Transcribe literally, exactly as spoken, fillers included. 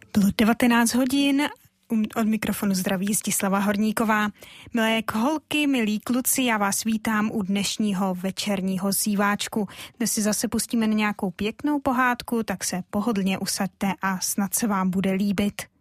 Bylo devatenáct hodin, od mikrofonu zdraví Zdislava Horníková. Milé holky, milí kluci, já vás vítám u dnešního večerního zíváčku. Dnes si zase pustíme na nějakou pěknou pohádku, tak se pohodlně usaďte a snad se vám bude líbit.